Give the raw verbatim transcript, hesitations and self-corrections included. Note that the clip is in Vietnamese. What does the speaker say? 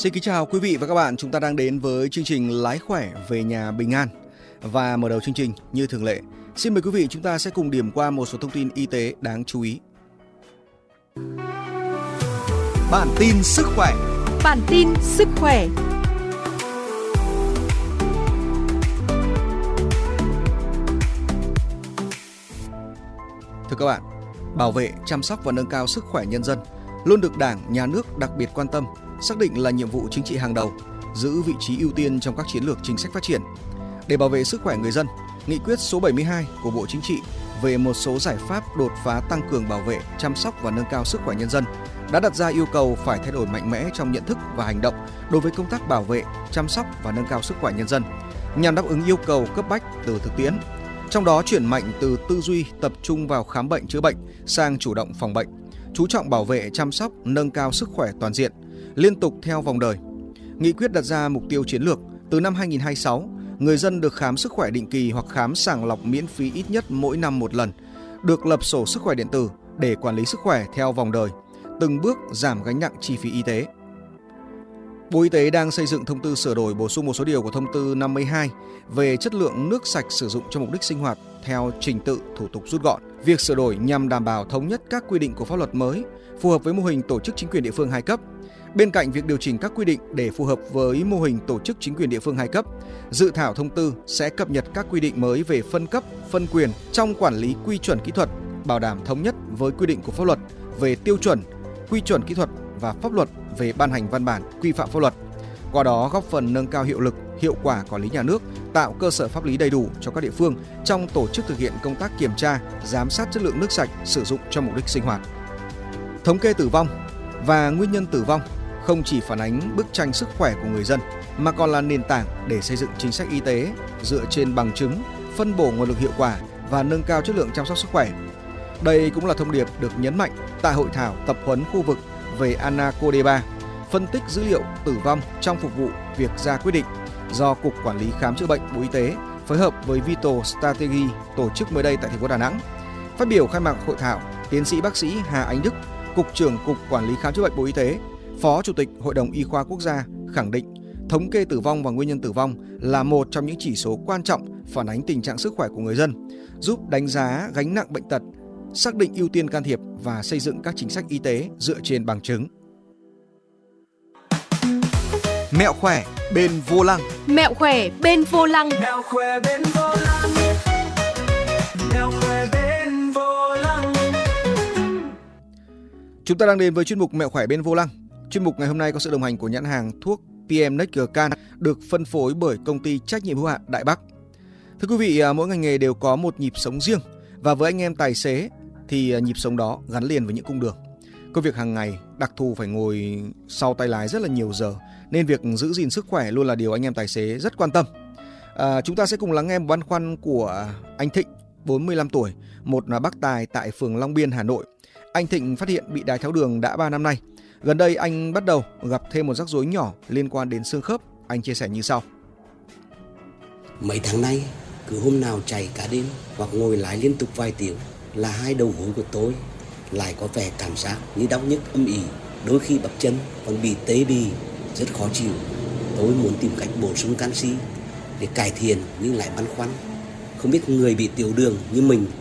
Xin kính chào quý vị và các bạn, chúng ta đang đến với chương trình Lái khỏe về nhà bình an. Và mở đầu chương trình như thường lệ, xin mời quý vị chúng ta sẽ cùng điểm qua một số thông tin y tế đáng chú ý. Bản tin sức khỏe. Bản tin sức khỏe. Thưa các bạn, bảo vệ, chăm sóc và nâng cao sức khỏe nhân dân luôn được Đảng, Nhà nước đặc biệt quan tâm, xác định là nhiệm vụ chính trị hàng đầu, giữ vị trí ưu tiên trong các chiến lược chính sách phát triển. Để bảo vệ sức khỏe người dân, Nghị quyết số bảy mươi hai của Bộ Chính trị về một số giải pháp đột phá tăng cường bảo vệ, chăm sóc và nâng cao sức khỏe nhân dân đã đặt ra yêu cầu phải thay đổi mạnh mẽ trong nhận thức và hành động đối với công tác bảo vệ, chăm sóc và nâng cao sức khỏe nhân dân, nhằm đáp ứng yêu cầu cấp bách từ thực tiễn. Trong đó chuyển mạnh từ tư duy tập trung vào khám bệnh chữa bệnh sang chủ động phòng bệnh, chú trọng bảo vệ, chăm sóc, nâng cao sức khỏe toàn diện, liên tục theo vòng đời. Nghị quyết đặt ra mục tiêu chiến lược từ năm hai nghìn không trăm hai mươi sáu, người dân được khám sức khỏe định kỳ hoặc khám sàng lọc miễn phí ít nhất mỗi năm một lần, được lập sổ sức khỏe điện tử để quản lý sức khỏe theo vòng đời, từng bước giảm gánh nặng chi phí y tế. Bộ Y tế đang xây dựng thông tư sửa đổi bổ sung một số điều của thông tư năm mươi hai về chất lượng nước sạch sử dụng cho mục đích sinh hoạt theo trình tự thủ tục rút gọn. Việc sửa đổi nhằm đảm bảo thống nhất các quy định của pháp luật mới, phù hợp với mô hình tổ chức chính quyền địa phương hai cấp. Bên cạnh việc điều chỉnh các quy định để phù hợp với mô hình tổ chức chính quyền địa phương hai cấp, dự thảo thông tư sẽ cập nhật các quy định mới về phân cấp, phân quyền trong quản lý quy chuẩn kỹ thuật, bảo đảm thống nhất với quy định của pháp luật về tiêu chuẩn, quy chuẩn kỹ thuật và pháp luật về ban hành văn bản quy phạm pháp luật. Qua đó góp phần nâng cao hiệu lực, hiệu quả quản lý nhà nước, tạo cơ sở pháp lý đầy đủ cho các địa phương trong tổ chức thực hiện công tác kiểm tra, giám sát chất lượng nước sạch sử dụng cho mục đích sinh hoạt. Thống kê tử vong và nguyên nhân tử vong không chỉ phản ánh bức tranh sức khỏe của người dân mà còn là nền tảng để xây dựng chính sách y tế dựa trên bằng chứng, phân bổ nguồn lực hiệu quả và nâng cao chất lượng chăm sóc sức khỏe. Đây cũng là thông điệp được nhấn mạnh tại hội thảo tập huấn khu vực về ANACODEBA, phân tích dữ liệu tử vong trong phục vụ việc ra quyết định do Cục Quản lý Khám chữa bệnh Bộ Y tế phối hợp với Vital Strategy tổ chức mới đây tại thành phố Đà Nẵng. Phát biểu khai mạc hội thảo, tiến sĩ bác sĩ Hà Anh Đức, Cục trưởng Cục Quản lý Khám chữa bệnh Bộ Y tế, Phó Chủ tịch Hội đồng Y khoa Quốc gia khẳng định thống kê tử vong và nguyên nhân tử vong là một trong những chỉ số quan trọng phản ánh tình trạng sức khỏe của người dân, giúp đánh giá gánh nặng bệnh tật, xác định ưu tiên can thiệp và xây dựng các chính sách y tế dựa trên bằng chứng. Mẹo khỏe bên vô lăng. Mẹo khỏe bên vô lăng. Mẹo khỏe bên vô lăng. Mẹo khỏe bên vô lăng. Chúng ta đang đến với chuyên mục Mẹo khỏe bên vô lăng. Chuyên mục ngày hôm nay có sự đồng hành của nhãn hàng thuốc pê em Nextcan được phân phối bởi công ty trách nhiệm hữu hạn Đại Bắc. Thưa quý vị, mỗi ngành nghề đều có một nhịp sống riêng và với anh em tài xế thì nhịp sống đó gắn liền với những cung đường. Công việc hàng ngày đặc thù phải ngồi sau tay lái rất là nhiều giờ nên việc giữ gìn sức khỏe luôn là điều anh em tài xế rất quan tâm. À, chúng ta sẽ cùng lắng nghe một băn khoăn của anh Thịnh, bốn mươi lăm tuổi, một bác tài tại phường Long Biên, Hà Nội. Anh Thịnh phát hiện bị đái tháo đường đã ba năm nay. Gần đây anh bắt đầu gặp thêm một rắc rối nhỏ liên quan đến xương khớp. Anh chia sẻ như sau. Mấy tháng nay, cứ hôm nào chạy cả đêm hoặc ngồi lái liên tục vài tiếng là hai đầu gối của tôi lại có vẻ cảm giác như đau nhức âm ỉ, đôi khi bắp chân còn bị tê bì, rất khó chịu. Tôi muốn tìm cách bổ sung canxi để cải thiện nhưng lại băn khoăn, không biết người bị tiểu đường như mình